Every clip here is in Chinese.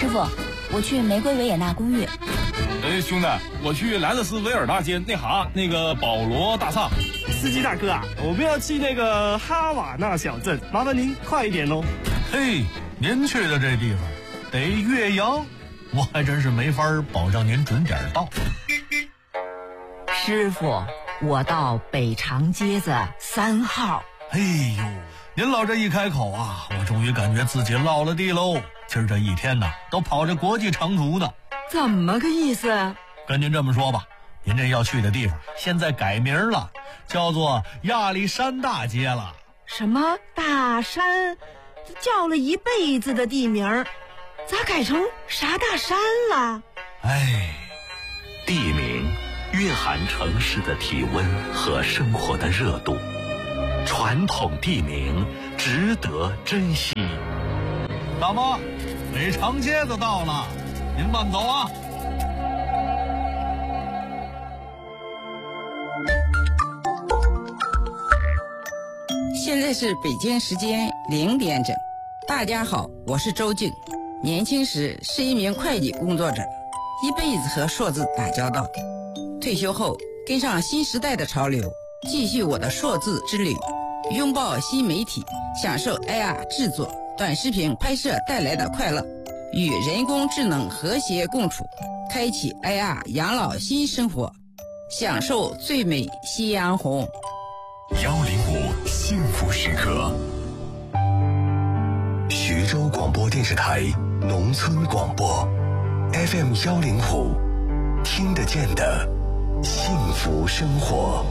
师傅，我去玫瑰维也纳公寓。 哎，兄弟，我去莱特斯维尔大街那个保罗大厦。 司机大哥啊，我们要去那个哈瓦那小镇，麻烦您快一点哦。 嘿，您去的这地方得岳阳，我还真是没法保证您准点到。 师傅，我到北长街子3号。 哎呦，您老这一开口啊，我终于感觉自己落了地喽。今儿这一天呐，都跑着国际长途呢。 怎么个意思？ 跟您这么说吧，您这要去的地方现在改名了，叫做亚历山大街了。 什么大山？叫了一辈子的地名，咋改成啥大山了？ 哎， 地名蕴含城市的体温和生活的热度，传统地名值得珍惜。 大妈，北长街子到了，您慢走啊。 现在是北京时间0点整。大家好，我是周静。年轻时是一名会计工作者，一辈子和数字打交道。退休后跟上新时代的潮流，继续我的数字之旅，拥抱新媒体，享受 AR 制作、短视频拍摄带来的快乐，与人工智能和谐共处，开启 AR 养老新生活，享受最美夕阳红。 105幸福时刻，徐州广播电视台农村广播 FM 105，听得见的幸福生活。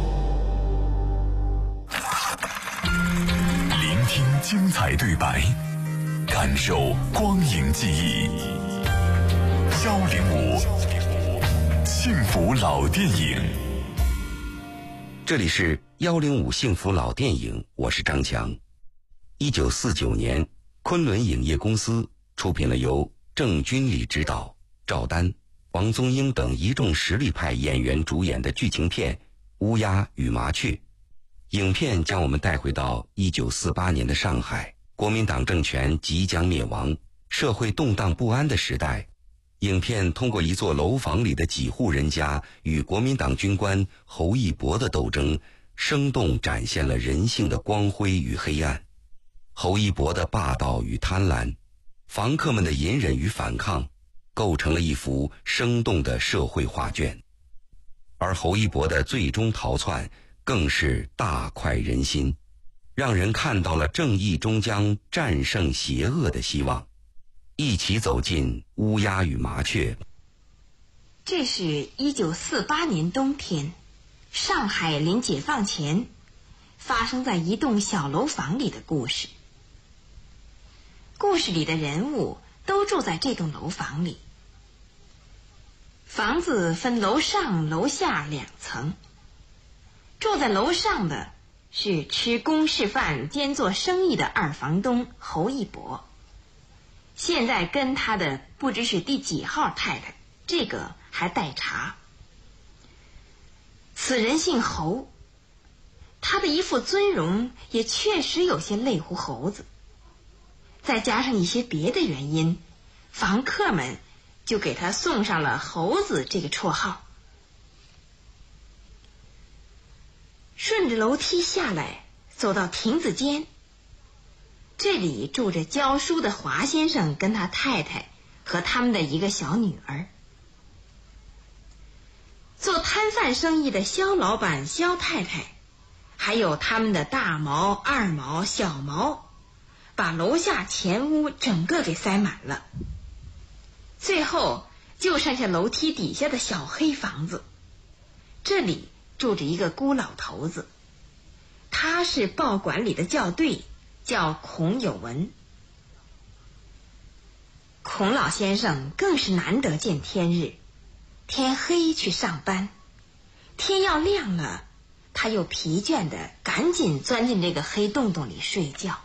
聆听精彩对白，感受光影记忆。105幸福老电影。 这里是105幸福老电影，我是张强。1949年，昆仑影业公司出品了由郑君里执导、赵丹、王宗英等一众实力派演员主演的剧情片《乌鸦与麻雀》。影片将我们带回到1948年的上海，国民党政权即将灭亡，社会动荡不安的时代。影片通过一座楼房里的几户人家与国民党军官侯义博的斗争，生动展现了人性的光辉与黑暗，侯义博的霸道与贪婪，房客们的隐忍与反抗，构成了一幅生动的社会画卷。而侯义博的最终逃窜更是大快人心，让人看到了正义终将战胜邪恶的希望。一起走进乌鸦与麻雀。 这是1948年冬天，上海临解放前，发生在一栋小楼房里的故事。故事里的人物都住在这栋楼房里。房子分楼上楼下2层，住在楼上的是吃公事饭兼做生意的二房东侯义博，现在跟他的不知是第几号太太，这个还待查。此人姓侯，他的一副尊容也确实有些类乎猴子，再加上一些别的原因，房客们就给他送上了猴子这个绰号。顺着楼梯下来，走到亭子间，这里住着教书的华先生跟他太太和他们的一个小女儿。做摊贩生意的肖老板、肖太太，还有他们的大毛、二毛、小毛，把楼下前屋整个给塞满了。最后就剩下楼梯底下的小黑房子，这里住着一个孤老头子，他是报馆里的校对，叫孔有文。孔老先生更是难得见天日，天黑去上班，天要亮了，他又疲倦的赶紧钻进这个黑洞洞里睡觉。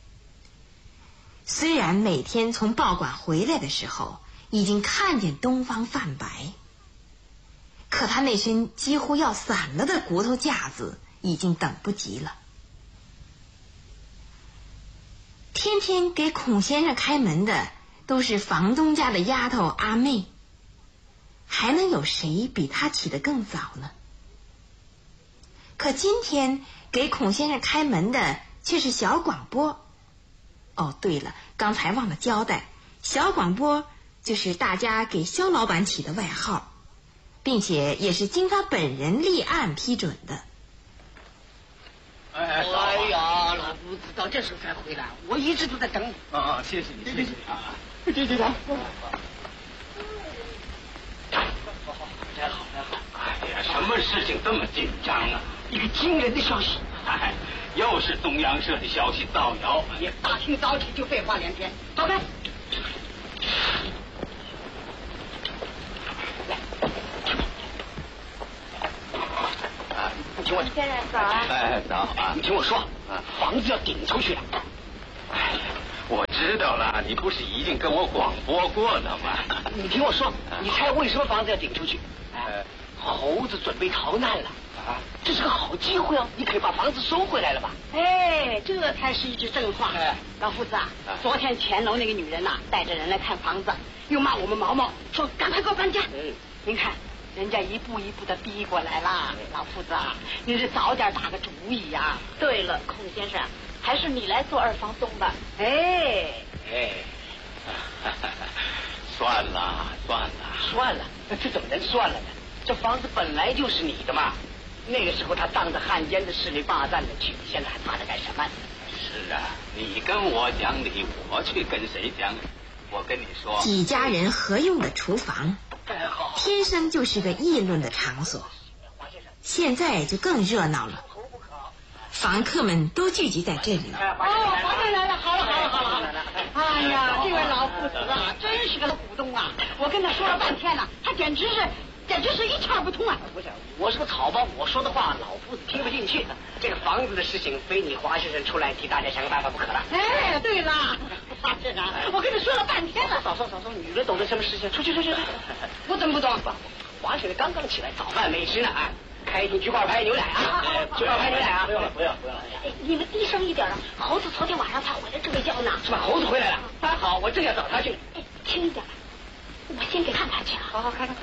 虽然每天从报馆回来的时候已经看见东方泛白，可他那身几乎要散了的骨头架子已经等不及了。天天给孔先生开门的都是房东家的丫头阿妹，还能有谁比她起得更早呢？可今天给孔先生开门的却是小广播。哦，对了，刚才忘了交代，小广播就是大家给肖老板起的外号，并且也是经他本人立案批准的。 哎呀，老夫子到这时候才回来，我一直都在等你。 啊，谢谢你，谢谢你啊！ 这来。 太好，太好！哎呀，什么事情这么紧张啊？ 一个惊人的消息！ 哎，又是中央社的消息造谣。 你大清早起就废话连篇，走开！你听我， 先生早啊！ 哎，早啊！ 你听我说，房子要顶出去了。 哎呀，我知道了，你不是已经跟我广播过了吗？ 你听我说，你猜为什么房子要顶出去？猴子准备逃难了啊！这是个好机会哦，你可以把房子收回来了吧？ 哎，这才是一句正话。老夫子啊，昨天前楼那个女人呐，带着人来看房子，又骂我们毛毛，说赶快给我搬家。您看，人家一步一步的逼过来了。老夫子啊，您是早点打个主意呀。对了，孔先生，还是你来做二房东吧。哎， 算了， 这怎么能算了呢？这房子本来就是你的嘛。那个时候他当着汉奸的势力霸占了去，现在还怕他干什么？ 是啊，你跟我讲理，我去跟谁讲理？我跟你说， 几家人合用的厨房，天生就是个议论的场所。现在就更热闹了，房客们都聚集在这里。 华先来了，好了。哎呀，这位老夫子啊，真是个股东啊！我跟他说了半天了，他简直是一窍不通啊！ 不是，我是个草包，我说的话老夫子听不进去。这个房子的事情，非你华先生出来替大家想个办法不可了。 哎，对了，华先生，我跟他说了半天了。 少说，女人懂得什么事情？出去！我怎么不懂？华先生刚刚起来，早饭没吃呢啊！开一瓶菊花牌牛奶啊！菊花牌牛奶啊！不用。 你们低声一点啊！猴子昨天晚上才回来睡觉呢。 是吧？猴子回来了。好，我正要找他去。 哎，轻一点，我先给看去啊。 好，看。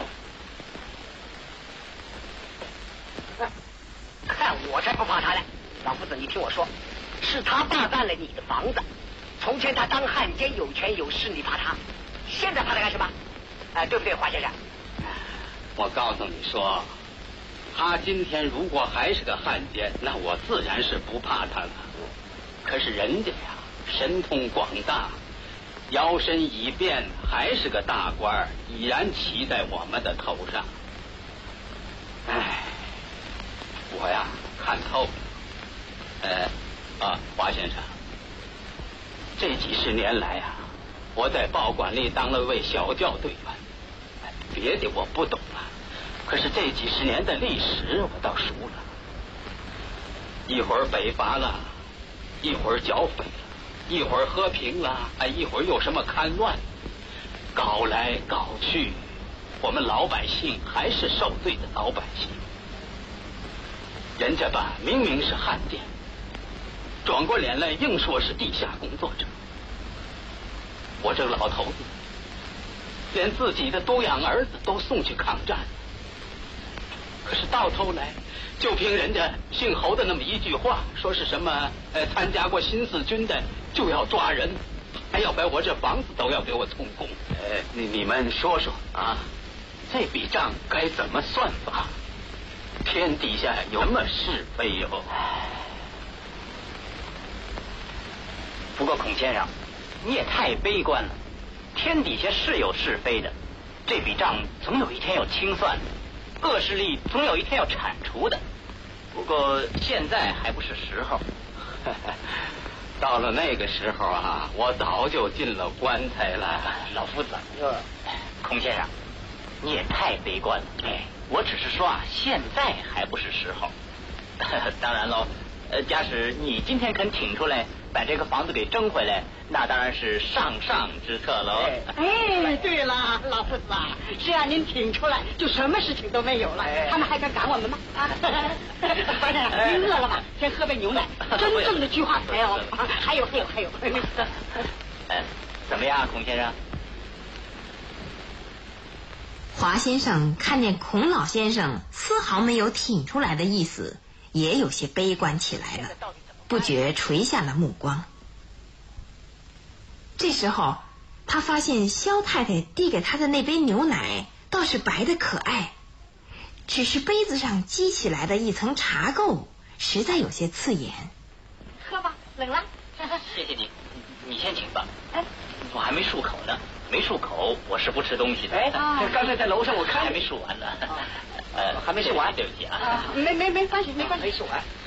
看我才不怕他呢！老夫子，你听我说，是他霸占了你的房子。从前他当汉奸有权有势，你怕他；现在怕他干什么？对不对，华先生？ 我告诉你说，他今天如果还是个汉奸，那我自然是不怕他了。可是人家呀，神通广大，摇身一变，还是个大官，已然骑在我们的头上。我呀看透了。华先生，这几十年来啊，我在报馆里当了位小校队员，别的我不懂啊，可是这几十年的历史我倒熟了。一会儿北伐了，一会儿剿匪了，一会儿和平了，一会儿又什么戡乱，搞来搞去，我们老百姓还是受罪的老百姓。人家吧，明明是汉奸，转过脸来硬说是地下工作者。我这个老头子，连自己的独养儿子都送去抗战，可是到头来，就凭人家姓侯的那么一句话，说是什么参加过新四军的就要抓人，还要把我这房子都要给我充公。你们说说啊，这笔账该怎么算法？天底下有什么是非哟？ 不过孔先生，你也太悲观了。天底下是有是非的，这笔账总有一天要清算的，恶势力总有一天要铲除的。不过现在还不是时候。 到了那个时候啊，我早就进了棺材了。 老夫子，孔先生，你也太悲观了。我只是说啊，现在还不是时候。当然喽，假使你今天肯挺出来，把这个房子给争回来，那当然是上之策喽。 对了，老夫子啊，只要您挺出来，就什么事情都没有了。他们还敢赶我们吗？华先生，您饿了吧？先喝杯牛奶，真正的菊花牌哦。还有。 怎么样，孔先生？ 华先生看见孔老先生丝毫没有挺出来的意思，也有些悲观起来了，不觉垂下了目光。这时候他发现肖太太递给他的那杯牛奶倒是白得可爱，只是杯子上积起来的一层茶垢实在有些刺眼。 喝吧，冷了。 谢谢你，你先请吧。哎，我还没漱口呢，没漱口我是不吃东西的。 哎，刚才在楼上我看还没漱完呢。 还没漱完， 对不起啊。 没关系，没关系， 没漱完。